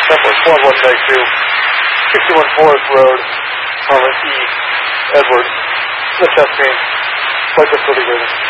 Definitely 1-1-2, 61 Forest Road, Harlan East, Edwards, the test team, flight facility rating.